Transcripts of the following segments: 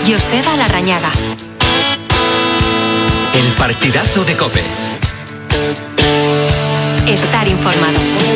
Joseba Larrañaga. El partidazo de COPE. Estar informado.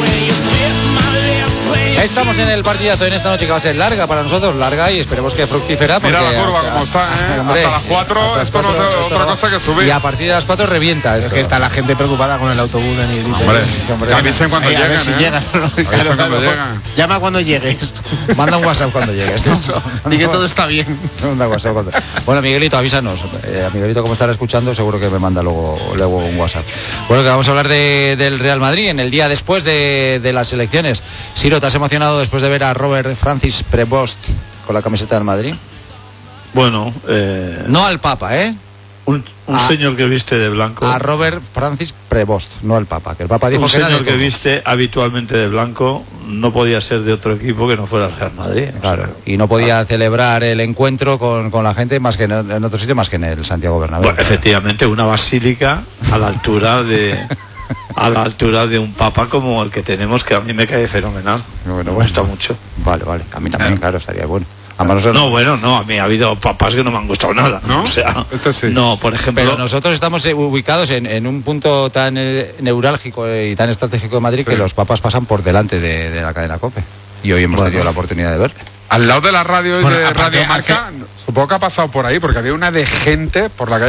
Estamos en el partidazo en esta noche que va a ser larga para nosotros, larga y esperemos que fructífera. Mira la curva como está, hombre, hasta las 4 esto no es otra cosa que subir. Y a partir de las 4 revienta esto. Es que está la gente preocupada con el autobús en el Hombre, avisen cuando lleguen, a ver si llegan. Avisen cuando llegan. Llama cuando llegues. Manda un WhatsApp cuando llegues. Di que todo está bien. Manda WhatsApp cuando... Bueno, Miguelito, avísanos. Miguelito, como estará escuchando, seguro que me manda luego un WhatsApp. Bueno, que vamos a hablar del Real Madrid en el día después de las elecciones. Siro, ¿te has emocionado después de ver a Robert Francis Prevost con la camiseta del Madrid? Bueno, no al Papa, ¿eh? Un señor que viste de blanco. A Robert Francis Prevost, no al Papa, que el Papa dijo un que era señor de que todo. Viste habitualmente de blanco, no podía ser de otro equipo que no fuera el Real Madrid. Claro, o sea, y no podía celebrar el encuentro con la gente más que en otro sitio más que en el Santiago Bernabéu. bueno, efectivamente, una basílica a la altura de un papa como el que tenemos, que a mí me cae fenomenal. Bueno, me gusta mucho. Vale, a mí también, claro, estaría bueno. No, a mí ha habido papas que no me han gustado nada. ¿No? O sea, sí. no, por ejemplo. Pero nosotros estamos ubicados en un punto tan neurálgico y tan estratégico de Madrid, sí, que los papas pasan por delante de la cadena COPE. Y hoy hemos tenido la oportunidad de verle. Al lado de la radio y Bueno, de aparte, Radio Marca, supongo que ha pasado por ahí, porque había una de gente por la calle